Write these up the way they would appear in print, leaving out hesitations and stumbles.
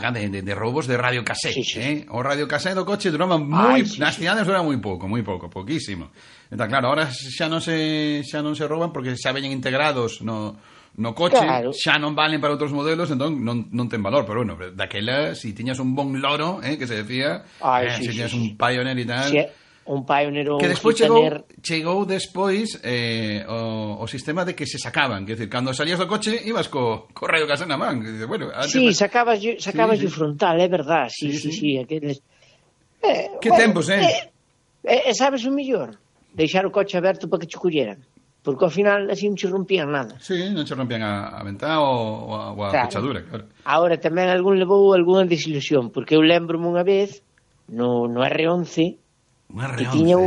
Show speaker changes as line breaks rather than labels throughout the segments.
época de roubos de radiocasete,
sí.
O radiocasete do coche duraba nas cidades dura moi pouco, pouquísimo. Entón, claro, ahora xa non se rouban porque xa veñen integrados no coche,
claro.
Xa non valen para outros modelos, entón non ten valor, pero bueno, daquela, si tiñas un bon loro, que se decía, si tiñas un Pioneer e tal...
Un Pioneer,
que despois chegou despois o sistema de que se sacaban, que decir, cando salías do coche ibas co radiocasete na man, que, bueno,
sacabas o frontal, é verdad, sí, aqueles...
que tempos,
sabes o mellor? Deixar o coche aberto para que che colleran, porque ao final así non che rompían nada.
Sí, non che rompían a ventá ou a fechadura, claro.
Agora tamén algún levou algunha desilusión, porque eu lembro-me unha vez no R11 que tiña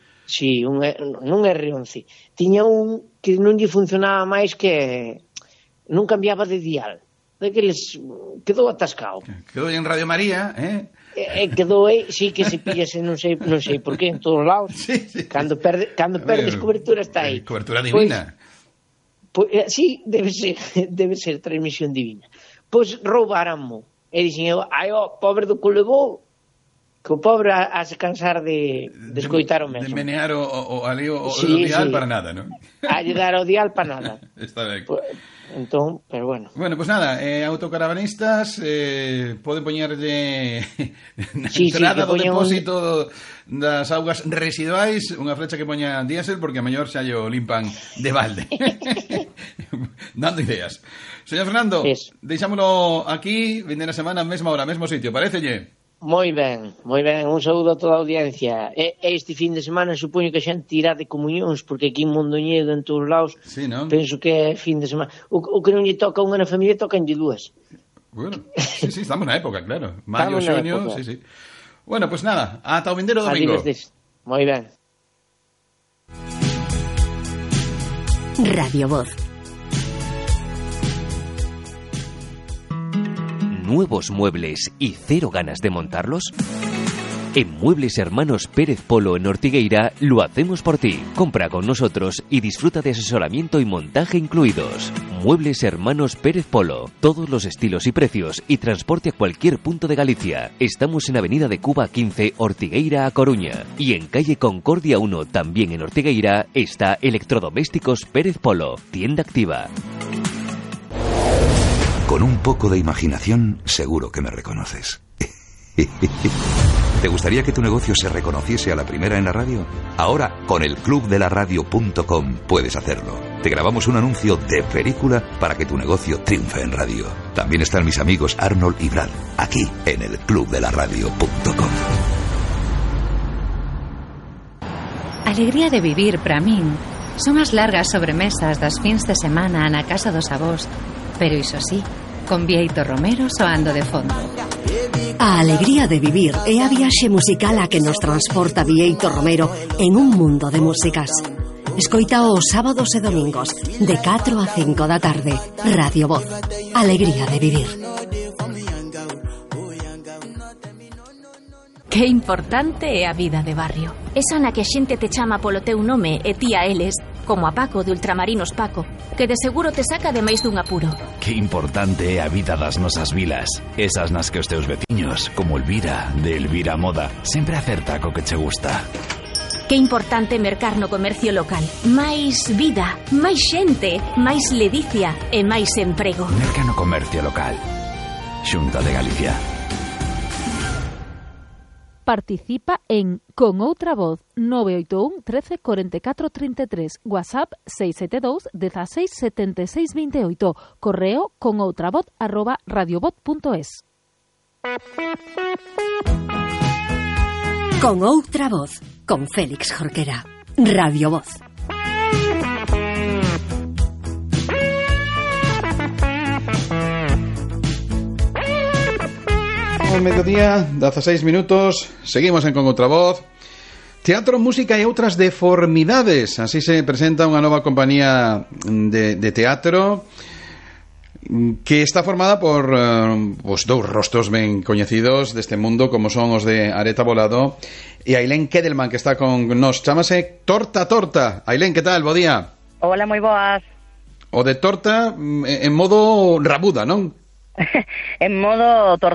non R11, tiña un que non lle funcionaba máis, que non cambiaba de dial, daqueles quedou atascado.
Quedou en Radio María,
quedou aí, sí, que se pillase non sei por qué en todos lados.
Sí.
Cando perdes cobertura está aí.
Cobertura divina.
Pois sí, debe ser transmisión divina. Pois roubaranmo. E dixen eu, pobre do que levou, que o pobre a se cansar de escoitar o mesmo.
De menear o dial para nada, non?
A lle dar o dial para nada.
Está ben.
Entón, pero bueno.
Bueno, pues nada, autocaravanistas poden poñerlle na entrada do depósito das augas residuais unha flecha que poña diésel, porque a mellor xa o limpan de balde. Dando ideas. Señor Fernando, deixámolo aquí, vindeira semana, mesma hora, mesmo sitio, parécelle? Moi ben, un saúdo a toda a audiencia. Este fin de semana supoño que a xente irá de comunións, porque aquí en Mondoñedo, en todos lados, penso que é fin de semana. O que non lle toca a unha na familia, tocanlle dúas. Bueno, sí, estamos na época, claro. Maio, xuño, sí. Bueno, pues nada, ata o vindeiro domingo. Moi ben.
Radio Voz.
¿Nuevos muebles y cero ganas de montarlos? En Muebles Hermanos Pérez Polo en Ortigueira lo hacemos por ti. Compra con nosotros y disfruta de asesoramiento y montaje incluidos. Muebles Hermanos Pérez Polo. Todos los estilos y precios y transporte a cualquier punto de Galicia. Estamos en Avenida de Cuba 15, Ortigueira a Coruña. Y en calle Concordia 1, también en Ortigueira, está Electrodomésticos Pérez Polo. Tienda activa.
Con un poco de imaginación, seguro que me reconoces. ¿Te gustaría que tu negocio se reconociese a la primera en la radio? Ahora, con el clubdelaradio.com puedes hacerlo. Te grabamos un anuncio de película para que tu negocio triunfe en radio. También están mis amigos Arnold y Brad, aquí en el clubdelaradio.com.
Alegría de vivir para min son as largas sobremesas das fins de semana na casa dos avós, pero iso sí, con Bieito Romero soando de fondo.
A alegría de vivir é a viaxe musical a que nos transporta Bieito Romero en un mundo de músicas. Escoita os sábados e domingos de 4 a 5 da tarde. Radio Voz. Alegría de vivir.
Que importante é a vida de barrio.
Esa na que a xente te chama polo teu nome e ti a eles, como a Paco de Ultramarinos Paco, que de seguro te saca de máis dun apuro.
Que importante é a vida das nosas vilas, esas nas que os teus veciños, como Elvira, de Elvira Moda, sempre acerta co que che gusta.
Que importante mercar no comercio local. Máis vida, máis xente, máis ledicia e máis emprego.
Merca no comercio local. Xunta de Galicia.
Participa en Con Outra Voz 981 13 44 33, WhatsApp 672 16 76 28, correo conoutravoz@radiovoz.es.
Con Outra Voz, con Félix Jorquera. Radio Voz.
Ao mediodía, 16 minutos, seguimos en Con Outra Voz. Teatro, música e outras deformidades. Así se presenta unha nova compañía de teatro que está formada por dous rostros ben coñecidos deste mundo, como son os de Areta Volado e Ailén Kedelman, que está con nos. Chámase Torta Torta. Ailén, que tal? Bo día.
Hola, moi boas.
O de torta en modo rabuda, non?
En modo